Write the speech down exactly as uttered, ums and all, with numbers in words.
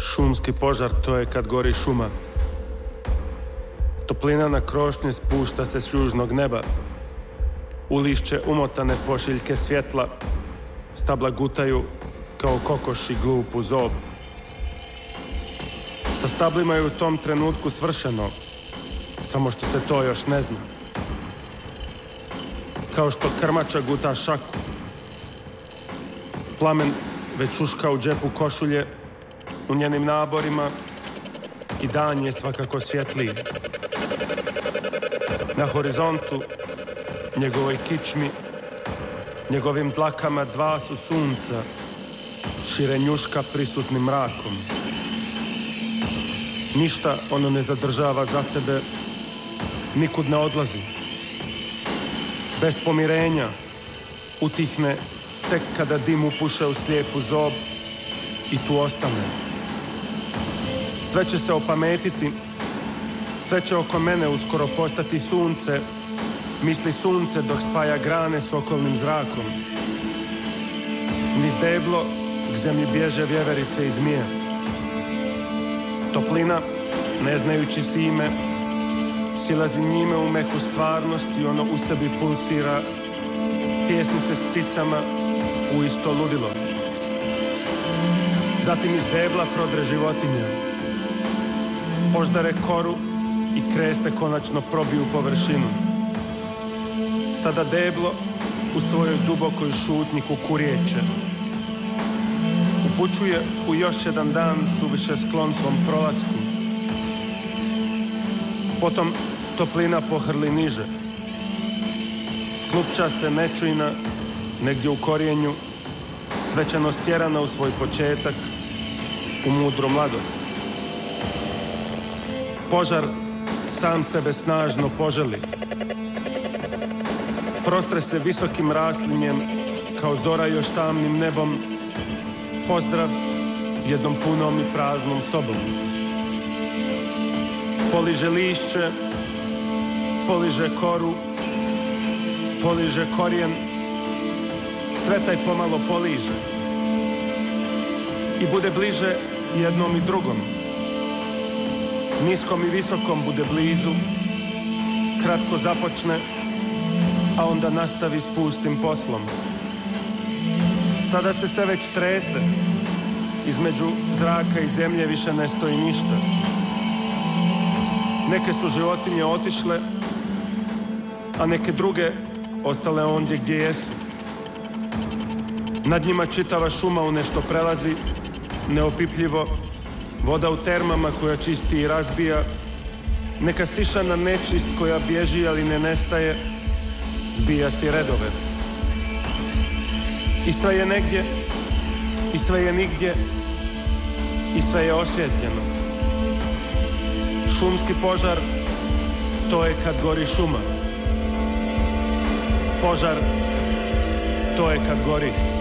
Šumski požar, to je kad gori šuma. Toplina na krošnje spušta se s južnog neba. U lišće umotane pošiljke svjetla, stabla gutaju kao kokoši glupu zob. Sa stablima je u tom trenutku svršeno, samo što se to još ne zna. Kao što krmača guta šaku. Plamen već uška u džepu košulje, u njenim naborima i dan je svakako svjetliji. Na horizontu, njegovoj kičmi, njegovim dlakama dva su sunca, šire njuška prisutnim mrakom. Ništa ono ne zadržava za sebe, nikud ne odlazi. Bez pomirenja utihne tek kada dim upuše u slijepu zob i tu ostane. Sve će se opametiti, sve će oko mene uskoro postati sunce, misli sunce dok spaja grane s okolnim zrakom. Niz deblo k zemlji bježe vjeverice i zmije. Toplina, ne znajući si ime, silazi njime u meku stvarnost i ono u sebi pulsira, tjesni se s pticama u isto ludilo. Zatim iz debla prodre životinja. Poždare koru i kreste konačno probiju površinu. Sada deblo u svojoj dubokoj šutnji kukurijeće. Upućuje u još jedan dan suviše sklon svom prolasku. Potom toplina pohrli niže. Sklupča se nečujna, negdje u korijenju, svečano stjerana u svoj početak, u mudru mladost. Požar sam sebe snažno poželi. Prostre se visokim raslinjem, kao zora još tamnim nebom, pozdrav jednom punom i praznom sobom. Poliže lišće, poliže koru, poliže korijen, sve taj pomalo poliže. I bude bliže jednom i drugom. Niskom i visokom bude blizu, kratko započne, a onda nastavi s pustim poslom. Sada se sve već trese, između zraka i zemlje više ne stoji ništa. Neke su životinje otišle, a neke druge ostale ondje gdje jesu. Nad njima čitava šuma u nešto prelazi, neopipljivo, voda u termama koja čisti i razbija, neka stišana nečist koja bježi ali ne nestaje, zbija si redove. I sve je negdje, i sve je nigdje, i sve je osvjetljeno. Šumski požar, to je kad gori šuma. Požar, to je kad gori